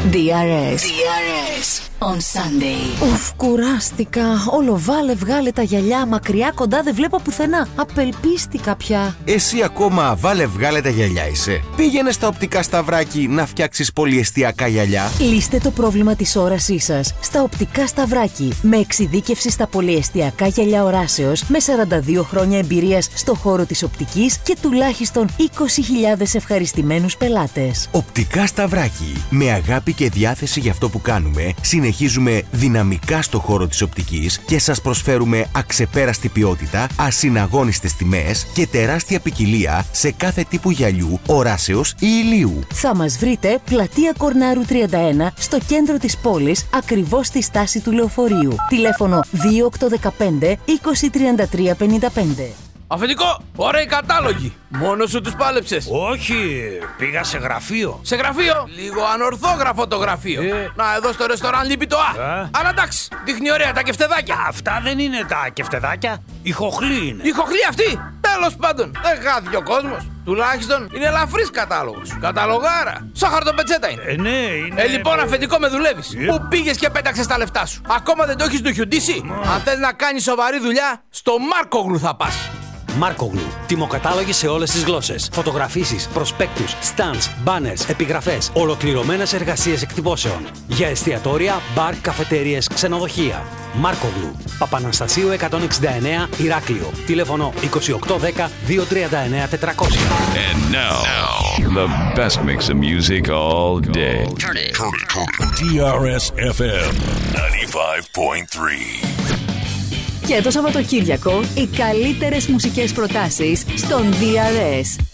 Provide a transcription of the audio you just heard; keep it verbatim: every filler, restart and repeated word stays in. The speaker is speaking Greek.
ντι αρ ες. ντι αρ ες on Sunday. Ουφ, κουράστηκα. Όλο βάλε, βγάλε τα γυαλιά. Μακριά, κοντά δεν βλέπω πουθενά. Απελπίστηκα πια. Εσύ ακόμα βάλε, βγάλε τα γυαλιά είσαι. Πήγαινε στα Οπτικά Σταυράκι να φτιάξεις πολυεστιακά γυαλιά. Λύστε το πρόβλημα της όρασής σας στα Οπτικά Σταυράκι. Με εξειδίκευση στα πολυεστιακά γυαλιά οράσεως, με σαράντα δύο χρόνια εμπειρίας στο χώρο της οπτικής και τουλάχιστον είκοσι χιλιάδες ευχαριστημένους πελάτες. Οπτικά Σταυράκι. Με αγάπη και διάθεση για αυτό που κάνουμε, συνεχίζουμε δυναμικά στο χώρο της οπτικής και σας προσφέρουμε αξεπέραστη ποιότητα, ασυναγώνιστες τιμές και τεράστια ποικιλία σε κάθε τύπου γυαλιού, οράσεως ή ηλίου. Θα μας βρείτε πλατεία Κορνάρου τριάντα ένα στο κέντρο της πόλης, ακριβώς στη στάση του λεωφορείου. Τηλέφωνο δύο οκτώ ένα πέντε είκοσι τριάντα τρία πενήντα πέντε. Αφεντικό, ωραίοι κατάλογοι. Μόνο σου τους πάλεψες? Όχι, πήγα σε γραφείο. Σε γραφείο? Λίγο ανορθόγραφο το γραφείο. Ε. Να, εδώ στο ρεστοράν λείπει το Α. Ε. Αλλά εντάξει, δείχνει ωραία τα κεφτεδάκια. Αυτά δεν είναι τα κεφτεδάκια. Η χοχλή είναι. Η χοχλή αυτή, τέλος πάντων, δεν χάθηκε ο κόσμος. Τουλάχιστον είναι ελαφρύς κατάλογος. Καταλογάρα. Σαν χαρτοπετσέτα είναι. Ε, ναι, είναι. Ε, λοιπόν, αφεντικό, με δουλεύεις. Ε. Πού πήγες και πέταξες τα λεφτά σου? Ακόμα δεν το έχεις του χιουντήσει? Αν θες να κάνεις σοβαρή δουλειά, στο Μάρκογλου θα πας. Μάρκογλου. Τιμοκατάλογοι σε όλες τις γλώσσες. Φωτογραφίσεις, προσπέκτους, stands, banners, επιγραφές. Ολοκληρωμένες εργασίες εκτυπώσεων. Για εστιατόρια, μπαρ, καφετέριες, ξενοδοχεία. Μάρκογλου. Παπαναστασίου εκατόν εξήντα εννέα, Ηράκλειο. Τηλέφωνο είκοσι οκτώ δέκα δύο τριάντα εννέα τετρακόσια. And now, the best mix of music all day. Turn it. ντι αρ ες εφ εμ ninety-five point three. Και το Σαββατοκύριακο, οι καλύτερες μουσικές προτάσεις στον ντι αρ ες.